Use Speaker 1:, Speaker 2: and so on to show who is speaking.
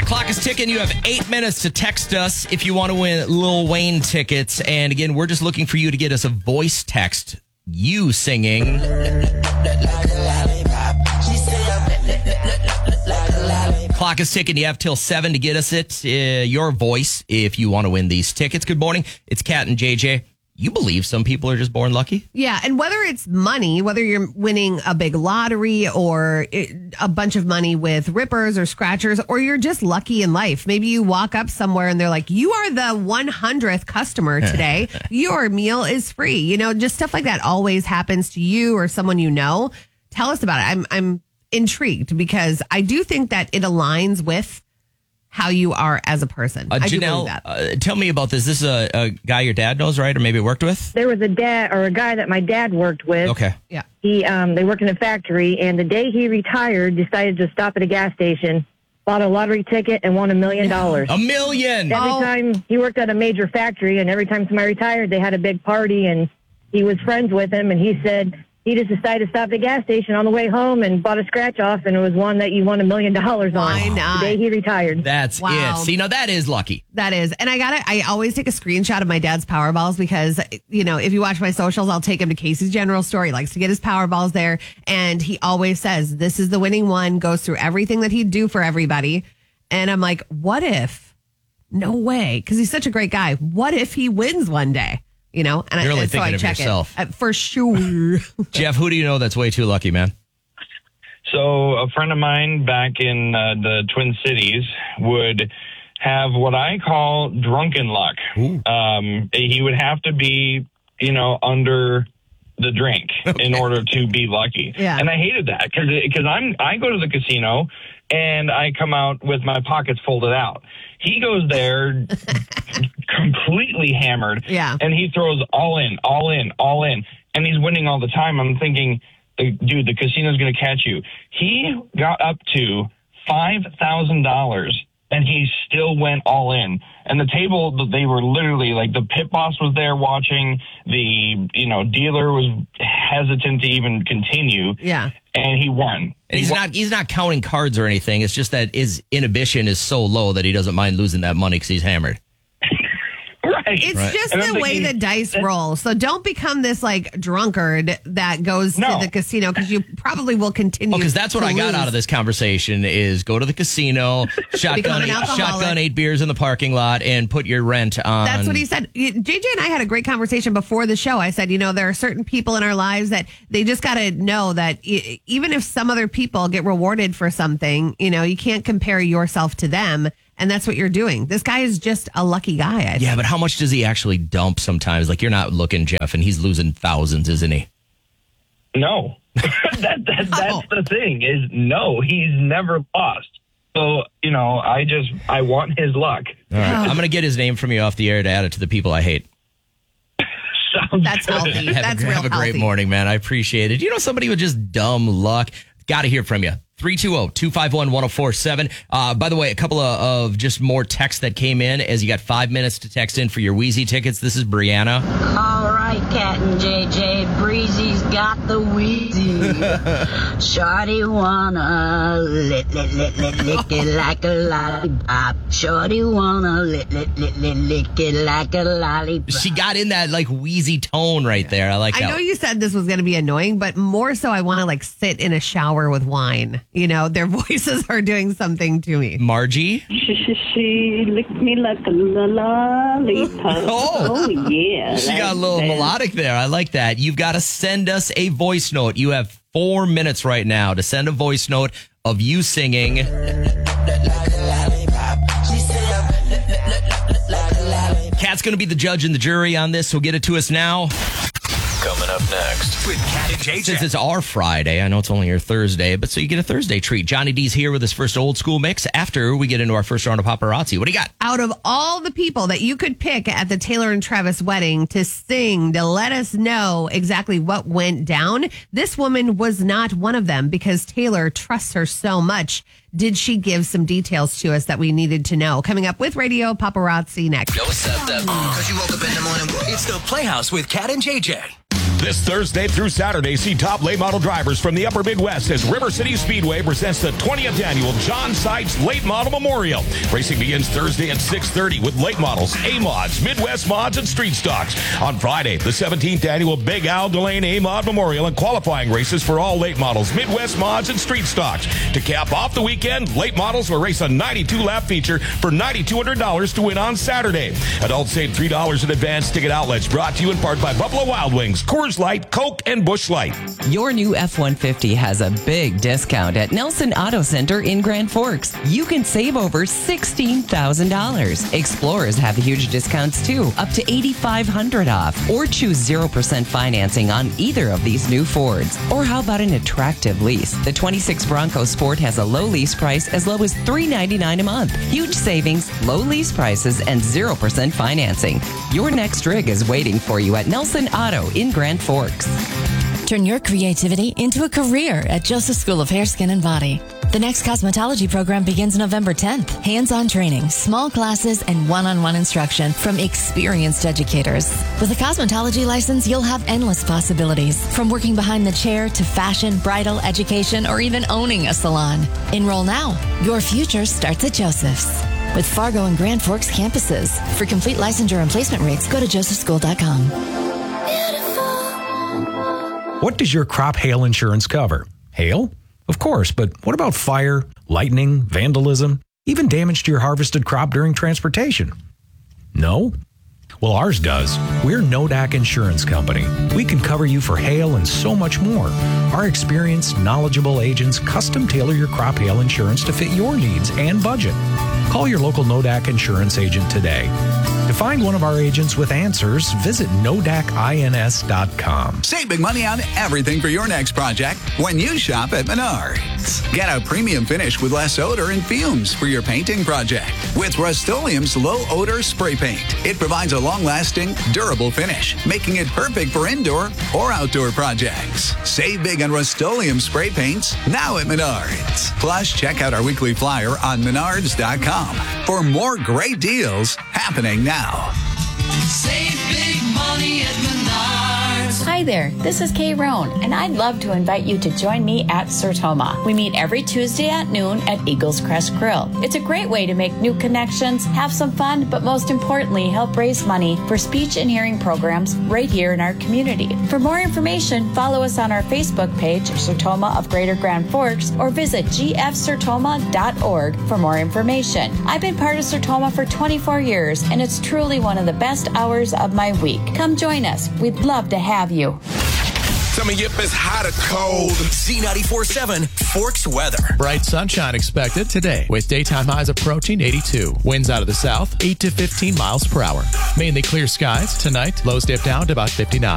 Speaker 1: Clock is ticking. You have 8 minutes to text us if you want to win Lil Wayne tickets. And again, we're just looking for you to get us a voice text. You singing. Clock is ticking. You have till 7 to get us your voice if you want to win these tickets. Good morning. It's Kat and JJ. You believe some people are just born lucky?
Speaker 2: Yeah, and whether it's money, whether you're winning a big lottery or a bunch of money with rippers or scratchers, or you're just lucky in life. Maybe you walk up somewhere and they're like, you are the 100th customer today. Your meal is free. You know, just stuff like that always happens to you or someone you know. Tell us about it. I'm intrigued because I do think that it aligns with how you are as a person. I do believe that.
Speaker 1: Tell me about this. This is a guy your dad knows, right? Or maybe worked with?
Speaker 3: There was a guy that my dad worked with.
Speaker 1: Okay.
Speaker 2: Yeah.
Speaker 3: They worked in a factory, and the day he retired, decided to stop at a gas station, bought a lottery ticket, and won $1 million.
Speaker 1: $1 million!
Speaker 3: Every time he worked at a major factory, and every time somebody retired, they had a big party, and he was friends with him, and he said he just decided to stop at a gas station on the way home and bought a scratch off, and it was one that you won $1 million on.
Speaker 2: Why not?
Speaker 3: The day he retired.
Speaker 1: That's it. See, now that is lucky.
Speaker 2: That is. And I always take a screenshot of my dad's Powerballs because, you know, if you watch my socials, I'll take him to Casey's General Store. He likes to get his Powerballs there. And he always says, this is the winning one, goes through everything that he'd do for everybody. And I'm like, what if? No way. Because he's such a great guy. What if he wins one day? You know, and
Speaker 1: you're really
Speaker 2: so I
Speaker 1: thinking of
Speaker 2: check
Speaker 1: yourself.
Speaker 2: It for sure.
Speaker 1: Jeff, who do you know that's way too lucky, man?
Speaker 4: So a friend of mine back in the Twin Cities would have what I call drunken luck. He would have to be, you know, under the drink in order to be lucky.
Speaker 2: Yeah.
Speaker 4: And I hated that because I go to the casino and I come out with my pockets folded out. He goes there completely hammered, and he throws all in, and he's winning all the time. I'm thinking, dude, the casino's going to catch you. He got up to $5,000, and he still went all in. And the table, they were literally like the pit boss was there watching. The dealer was hesitant to even continue.
Speaker 2: Yeah.
Speaker 4: And he won.
Speaker 1: And he's not counting cards or anything. It's just that his inhibition is so low that he doesn't mind losing that money because he's hammered.
Speaker 4: Right.
Speaker 2: It's just the way the dice roll. So don't become this like drunkard that goes to the casino because you probably will continue.
Speaker 1: Because that's what I got out of this conversation is go to the casino, shotgun 8 beers in the parking lot and put your rent on.
Speaker 2: That's what he said. JJ and I had a great conversation before the show. I said, there are certain people in our lives that they just got to know that even if some other people get rewarded for something, you can't compare yourself to them. And that's what you're doing. This guy is just a lucky guy. I think.
Speaker 1: Yeah, but how much does he actually dump sometimes? Like, you're not looking, Jeff, and he's losing thousands, isn't he?
Speaker 4: No. That's the thing is, no, he's never lost. So, I want his luck.
Speaker 1: All right. I'm going to get his name from you off the air to add it to the people I hate.
Speaker 2: That's healthy. That's real healthy.
Speaker 1: Have a great morning, man. I appreciate it. Somebody with just dumb luck. Got to hear from you. 320-251-1047. By the way, a couple of just more texts that came in as you got 5 minutes to text in for your Wheezy tickets. This is Brianna.
Speaker 5: All right, Kat and JJ. Breezy's got the Wheezy. Shorty wanna lick it like a lollipop. Shorty wanna lick it like a lollipop.
Speaker 1: She got in that like wheezy tone right there. I like that.
Speaker 2: I know you said this was going to be annoying, but more so I want to like sit in a shower with wine. Their voices are doing something to me.
Speaker 1: Margie?
Speaker 6: She licked me like a lollipop. Oh yeah.
Speaker 1: She got a little melodic there. I like that. You've got to send us a voice note. You have 4 minutes right now to send a voice note of you singing. Kat's going to be the judge and the jury on this, so get it to us now.
Speaker 7: Coming up next with Kat and JJ.
Speaker 1: Since it's our Friday, I know it's only your Thursday, but so you get a Thursday treat. Johnny D's here with his first old school mix after we get into our first round of paparazzi. What do you got?
Speaker 2: Out of all the people that you could pick at the Taylor and Travis wedding to sing, to let us know exactly what went down, this woman was not one of them because Taylor trusts her so much. Did she give some details to us that we needed to know? Coming up with Radio Paparazzi next.
Speaker 7: Yo, what's up, because you woke up in the morning. It's the Playhouse with Kat and JJ.
Speaker 8: This Thursday through Saturday, see top late model drivers from the upper Midwest as River City Speedway presents the 20th annual John Sykes Late Model Memorial. Racing begins Thursday at 6:30 with late models, A-Mods, Midwest Mods, and Street Stocks. On Friday, the 17th annual Big Al Delane A-Mod Memorial and qualifying races for all late models, Midwest Mods, and Street Stocks. To cap off the weekend, late models will race a 92-lap feature for $9,200 to win on Saturday. Adults save $3 in advance. Ticket outlets brought to you in part by Buffalo Wild Wings, Coors Light, Coke, and Busch Light.
Speaker 9: Your new F-150 has a big discount at Nelson Auto Center in Grand Forks. You can save over $16,000. Explorers have huge discounts too, up to $8,500 off. Or choose 0% financing on either of these new Fords. Or how about an attractive lease? The 26 Bronco Sport has a low lease price as low as $399 a month. Huge savings, low lease prices, and 0% financing. Your next rig is waiting for you at Nelson Auto in Grand Forks.
Speaker 10: Turn your creativity into a career at Joseph School of Hair, Skin, and Body. The next cosmetology program begins November 10th. Hands-on training, small classes, and one-on-one instruction from experienced educators. With a cosmetology license, you'll have endless possibilities, from working behind the chair to fashion, bridal, education, or even owning a salon. Enroll now. Your future starts at Joseph's. With Fargo and Grand Forks campuses. For complete licensure and placement rates, go to josephschool.com.
Speaker 11: What does your crop hail insurance cover? Hail? Of course, but what about fire, lightning, vandalism, even damage to your harvested crop during transportation? No? Well, ours does. We're Nodak Insurance Company. We can cover you for hail and so much more. Our experienced, knowledgeable agents custom tailor your crop hail insurance to fit your needs and budget. Call your local Nodak Insurance agent today. To find one of our agents with answers, visit nodakins.com.
Speaker 12: Save big money on everything for your next project when you shop at Menards. Get a premium finish with less odor and fumes for your painting project with Rust-Oleum's low odor spray paint. It provides a long-lasting, durable finish, making it perfect for indoor or outdoor projects. Save big on Rust-Oleum spray paints now at Menards. Plus, check out our weekly flyer on menards.com for more great deals happening now.
Speaker 13: Save big money at Menards.
Speaker 14: Hi there, this is Kay Roan, and I'd love to invite you to join me at Sertoma. We meet every Tuesday at noon at Eagles Crest Grill. It's a great way to make new connections, have some fun, but most importantly, help raise money for speech and hearing programs right here in our community. For more information, follow us on our Facebook page, Sertoma of Greater Grand Forks, or visit gfsertoma.org for more information. I've been part of Sertoma for 24 years, and it's truly one of the best hours of my week. Come join us. We'd love to have you.
Speaker 7: Tell me if it's hot or cold. Z94.7 Forks weather.
Speaker 15: Bright sunshine expected today with daytime highs approaching 82. Winds out of the south, 8 to 15 miles per hour. Mainly clear skies tonight. Lows dip down to about 59.